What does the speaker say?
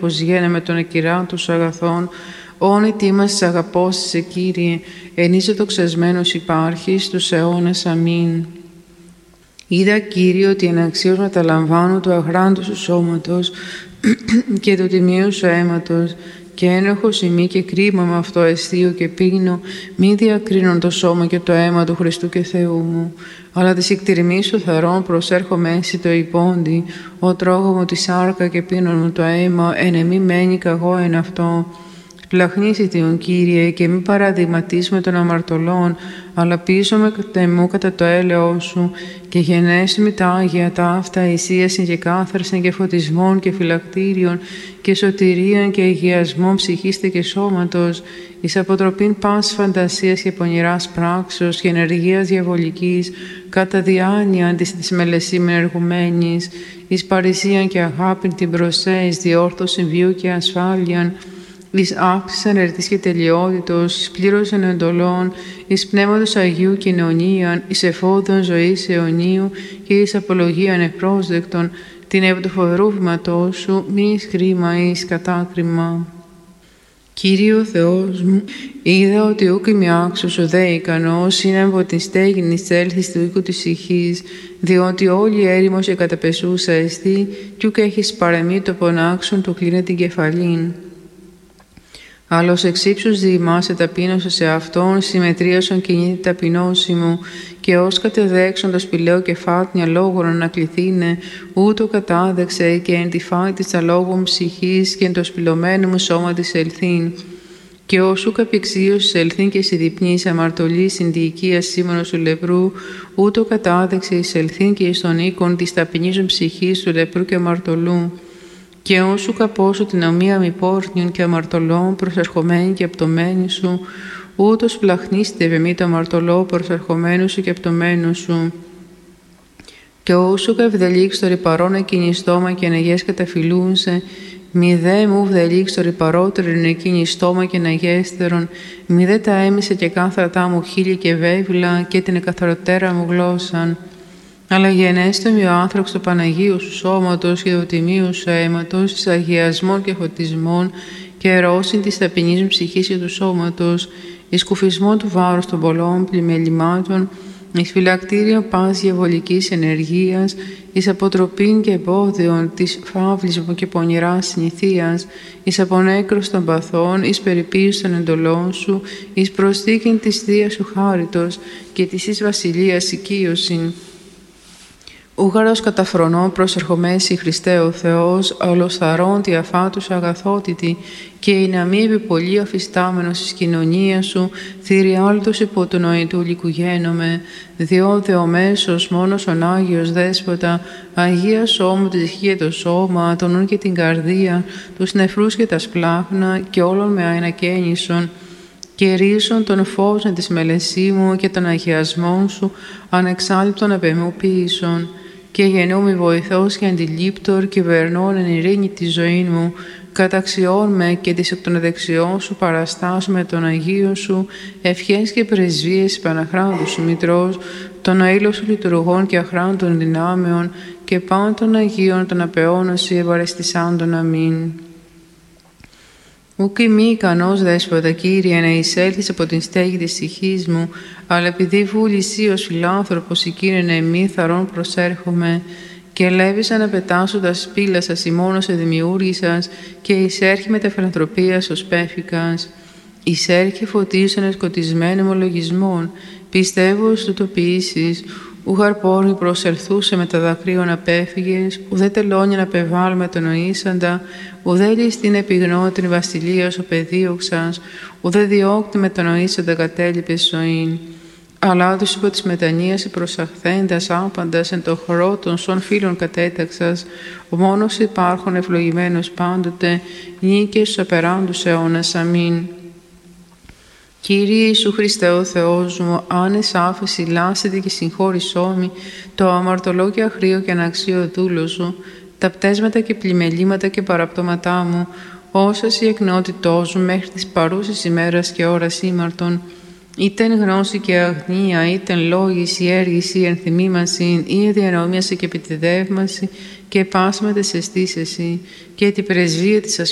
ένοχος γένε με τον ακυράτους αγαθών, όν ετοίμας αγαπώσεις Κύριε, ενίσε το ξεσμένος υπάρχει στους αιώνας. Αμήν. Είδα, Κύριε, ότι εν αξίως μεταλαμβάνω του αγράντου σου σώματος και του τιμίου σου αίματος, και ένοχος ημί και κρίμα με αυτό αισθείο και πίνω, μη διακρίνον το σώμα και το αίμα του Χριστού και Θεού μου. Αλλά της εκτιρμής σου θαρών προσέρχομαι εσύ το υπόντι, ο τρώγω μου τη σάρκα και πίνον μου το αίμα, εν εμή μένει καγώ εν αυτό. Πλαχνίσι Θεόν, Κύριε, και μη παραδειγματίς με των αμαρτωλών, αλλά πίσω με κατεμού κατά το έλεό σου, και γενέσου με τα Άγια ταύτα, εισίασιν και κάθαρσιν και φωτισμών και φυλακτήριων, και σωτηρίαν και αγιασμών ψυχίστε και σώματος, εις αποτροπήν πάσης φαντασίας και πονηράς πράξεως και ενεργείας διαβολικής, κατά διάνοια της μελεσίμεν εργουμένης, εις παρησίαν και αγάπην την προσέ, εις διόρθωσιν βίου και ασφάλειαν, εις αύξησης ανερτής και τελειότητος, εις πλήρωσεν εντολών, εις πνεύματος Αγίου κοινωνίαν, εις εφόδων ζωής αιωνίου και εις απολογίαν ευπρόσδεκτον, την επί του φοβερού βήματός σου, μη εις κρίμα ή εις κατάκριμα. Κύριε ο Θεός μου, είδα ότι ούκ είμαι άξιος ουδέ ικανός, είναι από την στέγην εισέλθεις του οίκου της ηχής, διότι όλη έρημος και καταπεσούσα εστί, κι ούκ έχεις παρεμεί το πονάξον του κλείνε την κεφαλήν. Άλλος εξύψους διημάσαι ταπείνωσε σε αυτόν, συμμετρίασον κινείται ταπεινώσιμο, και ως κατεδέξον το σπηλαίο κεφάτνια λόγων ανακληθήνε, ούτω κατάδεξε και εν τη φάη της αλόγων ψυχής και εν το σπηλωμένο μου σώμα της ελθύν. Και όσου καπηξίωσης ελθύν και συδιπνής αμαρτωλή συνδιοικία σήμανος του λεπρού, ούτω κατάδεξε εις ελθύν και εις τον οίκον της ταπεινίζων ψυχής του λεπρού και αμαρτωλού. Και όσου καπώσου την ομοία μη πόρνιων και αμαρτωλών προσερχομένη και απτωμένη σου, ούτως πλαχνίστε ευεμή το αμαρτωλό προσερχομένου σου και απτωμένου σου. Και όσου καυδελίξ το ρηπαρόν εκείνη στόμα και νεγές καταφυλούσε, μη δε μου βδελίξ το ρηπαρότερον εκείνη στόμα και νεγέστερον, μη δε τα έμισε και κάθρατά μου χείλη και βέβυλα και την εκαθαροτέρα μου γλώσσαν. Αλλά γενέστε με ο άνθρωπος του Παναγίου σου σώματος και του τιμίου σου αίματος, εις αγιασμών και φωτισμών και ερώσιν της ταπεινής μου ψυχής και του σώματος, εις κουφισμών του βάρους των πολλών πλημελημάτων, εις φυλακτήριο πας διαβολικής ενεργείας, εις αποτροπήν και εμπόδιων της φαύλης μου και πονηράς συνηθείας, εις απονέκρος των παθών, εις περιποίηση των εντολών σου, εις προσθήκην της Θείας σου χάριτος και της εις βασιλείας οικείωσιν. Ούγαρος καταφρονών προσερχομέσι Χριστέ ο Θεός, ολοθαρών τη αφάτους αγαθότητη, και η αμύβη πολύ αφιστάμενος εις κοινωνία σου, θηριάλτος υπό του νοητού λικουγένομαι, διότι ο μέσος μόνος ον Άγιος Δέσποτα, Αγία σώμου τη ψυχή και το σώμα, τον νουν και την καρδία, τους νεφρούς και τα σπλάχνα, και όλων με αενακαίνισον, και ρίσον τον φως της μελεσίμου και των αγιασμών σου, ανεξάλληπτον απεμού ποιήσον. Και γεννούμαι βοηθός και αντιλήπτορ, και βερνών εν ειρήνη τη ζωή μου, καταξιών με και της εκ των δεξιών σου παραστάσου με τον Αγίο σου, ευχές και πρεσβείες Παναχράντου σου Μητρός, των αήλων σου λειτουργών και αχράντων δυνάμεων, και πάντων των Αγίων των απεώνων σου ευαρεστησάντων. Αμήν. Ουκ μη ικανός Δέσποτα, Κύριε, να εισέλθεις από την στέγη της ψυχής μου, αλλά επειδή βούλησή ως φιλάνθρωπος, Κύριε, εμεί θαρών προσέρχομαι, και ελεύησα να πετάσω τα σπήλα σας ημών σε δημιούργησας, και εισέρχει με τα φιλανθρωπίας ως πέφικας. Εισέρχει φωτίσον εσκοτισμένων ομολογισμών, πιστεύω στο το ποιήσεις, ούγαρ πόρνη προσελθούσε με τα δακρύων απέφυγες, ουδέ τελώνια να πεβάλουμε τον νοήσαντα, ουδέ ληστήν επιγνώτην βασιλείας ο παιδίωξας, ουδέ διώκτη με τον νοήσαντα κατέλειπες ζωήν. Αλλά τους υπό της μετανοίας προσαχθέντας άπαντας εν το χορό των σων φίλων κατέταξας, ο μόνος υπάρχον ευλογημένος πάντοτε, νίκες στους απεράντους αιώνας. Αμήν. Κύριε Ιησού Χριστέ ο Θεός μου, άνες άφεση λάσετε και συγχώρησόμη το αμαρτωλό και αχρίο και αναξίο δούλο σου, τα πτέσματα και πλημελήματα και παραπτώματά μου, όσας η εκνότητός μου μέχρι της παρούσης ημέρας και ώρας ήμαρτον, ήτεν γνώση και αγνία, ήτεν λόγηση, έργηση, ενθυμήμαση, ή διανομίαση και επιτεδεύμαση, και πάσματα σε αισθήσεση, και την πρεσβεία της